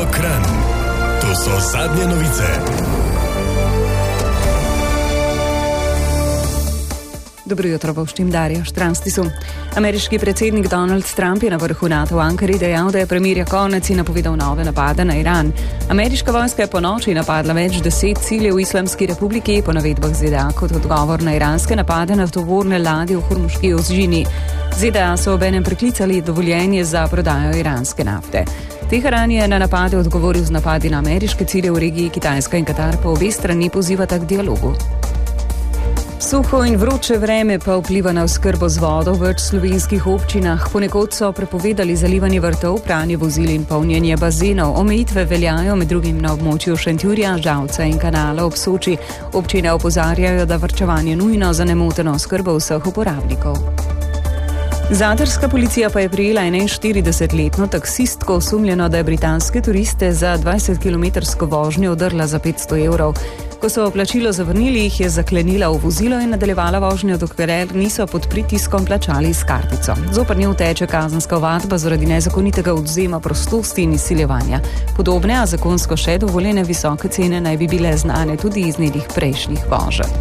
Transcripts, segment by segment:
Radio Kranj. To so zadnje novice. Dobro jutro, voščim Darja Štranstisu. Ameriški predsednik Donald Trump je na vrhu NATO v Ankari dejal, da je premirja konec in napovedal nove napade na Iran. Ameriška vojska je ponoči napadla več 10 ciljev v Islamski republiki, po navedbah ZDA kot odgovor na iranske napade na tovorne ladje v Hormuški ozžini. ZDA so obenem preklicali dovoljenje za prodajo iranske nafte. Teheran je na napade odgovoril z napadi na ameriške cilje v regiji. Kitajska in Katar pa obe strani pozivata k dialogu. Suho in vroče vreme pa vpliva na oskrbo z vodo v več slovenskih občinah. Ponekod so prepovedali zalivanje vrtov, pranje vozil in polnjenje bazenov. Omejitve veljajo med drugim na območju Šentjurja, Žalca in Kanala ob Soči. Občine opozarjajo, da varčevanje nujno za nemoteno oskrbo vseh uporabnikov. Zadarska policija pa je prijela 41-letno taksistko, osumljeno, da je britanske turiste za 20-kilometrsko vožnjo odrla za 500 evrov. Ko so plačilo zavrnili, jih je zaklenila v vozilo in nadaljevala vožnjo, dokler niso pod pritiskom plačali s kartico. Zoper njo teče kazenska ovadba zaradi nezakonitega odvzema prostosti in izsiljevanja. Podobne, a zakonsko še dovoljene visoke cene naj bi bile znane tudi iz njenih prejšnjih voženj.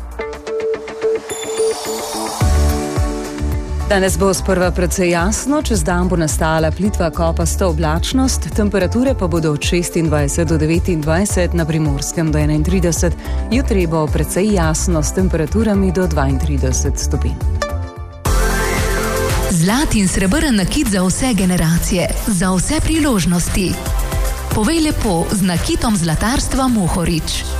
Danes bo sprva precej jasno, čez dan bo nastala plitva kopasta oblačnost, temperature pa bodo od 26 do 29, na Primorskem do 31, jutri bo precej jasno s temperaturami do 32 stopinj. Zlat in srebrn nakit za vse generacije, za vse priložnosti. Povej lepo z nakitom zlatarstva Mohorič.